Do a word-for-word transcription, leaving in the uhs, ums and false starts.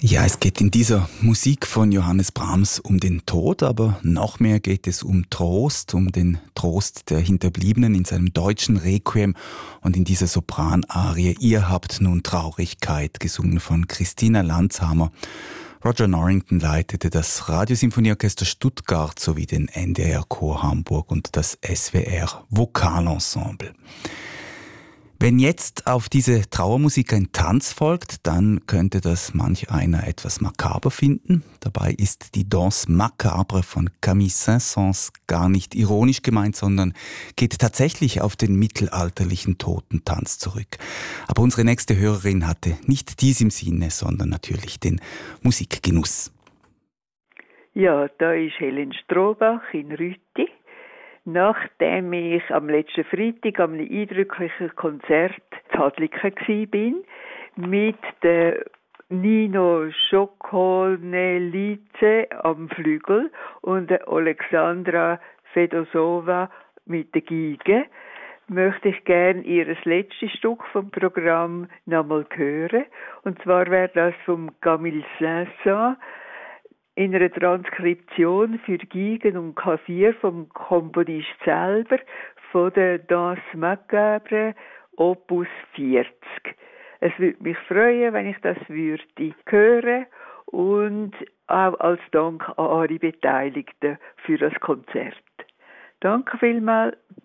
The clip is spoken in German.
Ja, es geht in dieser Musik von Johannes Brahms um den Tod, aber noch mehr geht es um Trost, um den Trost der Hinterbliebenen in seinem deutschen Requiem und in dieser Sopranarie Ihr habt nun Traurigkeit, gesungen von Christina Landshammer. Roger Norrington leitete das Radiosymphonieorchester Stuttgart sowie den N D R Chor Hamburg und das S W R Vokalensemble. Wenn jetzt auf diese Trauermusik ein Tanz folgt, dann könnte das manch einer etwas makaber finden. Dabei ist die Danse macabre von Camille Saint-Saëns gar nicht ironisch gemeint, sondern geht tatsächlich auf den mittelalterlichen Totentanz zurück. Aber unsere nächste Hörerin hatte nicht dies im Sinne, sondern natürlich den Musikgenuss. Ja, da ist Helen Strohbach in Rütti. Nachdem ich am letzten Freitag am eindrücklichen Konzert in Hadliken war, mit der Nino Schokonelice am Flügel und der Alexandra Fedosova mit der Geige, möchte ich gerne ihr letztes Stück vom Programm nochmal hören. Und zwar wäre das vom Camille Saint-Saëns, in einer Transkription für Geigen und Klavier vom Komponist selber von der Danse macabre Opus vierzig. Es würde mich freuen, wenn ich das würde hören und auch als Dank an alle Beteiligten für das Konzert. Danke vielmals.